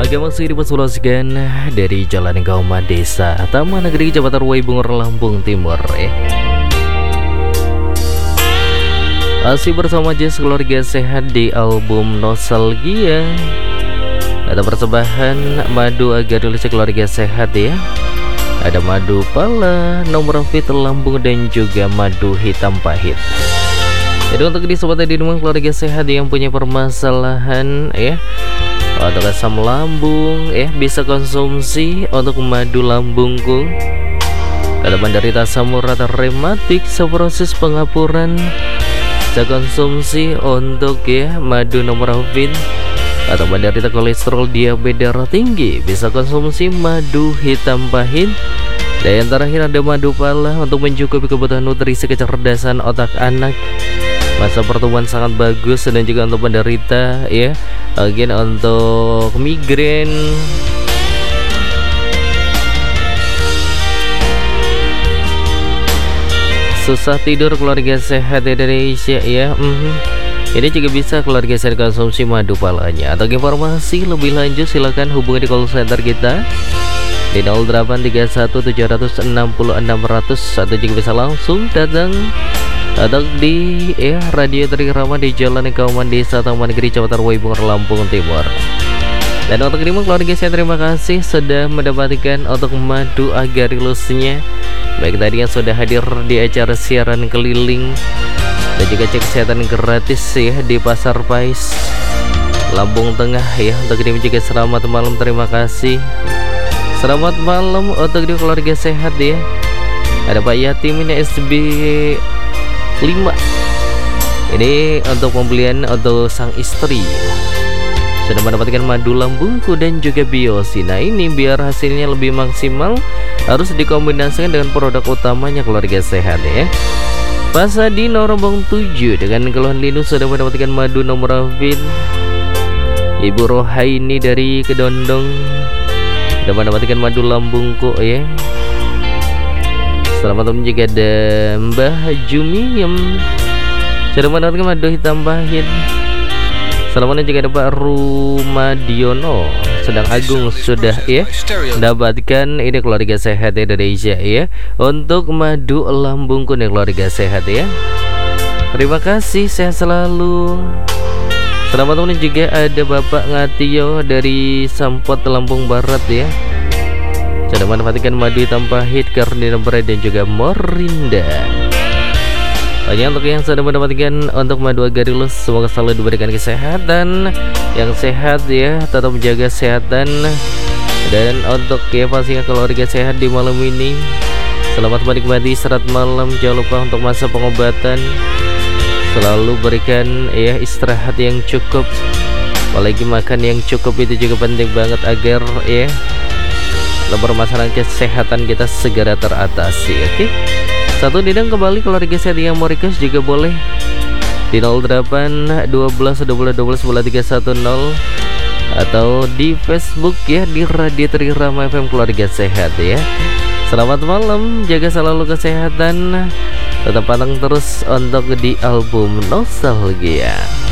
Oke, masih dipersuluasikan dari Jalan Kauman Desa Taman Negeri Kecamatan Waibungur, Lampung Timur ya. Masih bersama Jazz Keluarga Sehat di album Nostalgia. Ada persembahan madu agar dulu keluarga sehat ya. Ada madu pala, nomor fit lambung dan juga madu hitam pahit. Jadi untuk di sobat di rumah keluarga sehat yang punya permasalahan ya, untuk asam lambung ya, bisa konsumsi untuk madu lambungku. Kalau menderita asam urat rematik, proses pengapuran, bisa konsumsi untuk ya madu nomor fit. Atau menderita kolesterol, diabetes darah tinggi, bisa konsumsi madu hitam pahit. Dan yang terakhir ada madu pala untuk mencukupi kebutuhan nutrisi kecerdasan otak anak. Masa pertumbuhan sangat bagus, dan juga untuk penderita ya, bagian untuk migrain, susah tidur keluarga sehat Indonesia ya. Ini juga bisa keluarga sehat konsumsi madu palanya. Atau informasi lebih lanjut silahkan hubungi di call center kita di 0831 706 600, atau juga bisa langsung datang atau di Radio Trirama di Jalan Kauman Desa Taman Negeri Kecamatan Waibungur, Lampung Timur. Dan untuk ini keluarga saya terima kasih sudah mendapatkan untuk madu agarilusnya. Baik tadi yang sudah hadir di acara siaran keliling dan juga cek kesehatan gratis ya di Pasar Pais Lampung Tengah ya. Untuk ini juga selamat malam, terima kasih. Selamat malam untuk di keluarga sehat ya. Ada Pak Yatim ini SB 5. Ini untuk pembelian untuk sang istri. Sudah mendapatkan madu lambungku dan juga biosi. Nah ini biar hasilnya lebih maksimal harus dikombinasikan dengan produk utamanya keluarga sehat ya. Pasadino Rombong 7 dengan keluhan linu sudah mendapatkan madu nomor fit. Ibu Rohaini dari Kedondong sudah mendapatkan madu lambungku ya. Selamat malam juga ada Mbah Jumiem sudah mendapatkan madu hitam pahit. Selamat juga ada Pak Rumadiono sedang Agung sudah ya mendapatkan ini keluarga sehat Indonesia ya untuk madu lambungku nih keluarga sehat ya. Terima kasih, sehat selalu. Selamat malam juga ada Bapak Ngatio dari Sampot Lampung Barat ya. Sudah mendapatkan madu hitam pahit, Kardina Bread dan juga Morinda. Banyak untuk yang sudah mendapatkan untuk madu agarilus, semoga selalu diberikan kesehatan yang sehat ya, tetap menjaga kesehatan. Dan untuk ya pastinya keluarga sehat di malam ini, selamat menikmati istirahat malam. Jangan lupa untuk masa pengobatan selalu berikan ya istirahat yang cukup, apalagi makan yang cukup itu juga penting banget agar ya permasalahan kesehatan kita segera teratasi. Oke, satu didang kembali keluarga sehat yang mau request juga boleh di 08 12 12 12 310 atau di Facebook ya di Radio Trirama FM Keluarga Sehat ya. Selamat malam, jaga selalu kesehatan, tetap pantang terus untuk di album Nostalgia.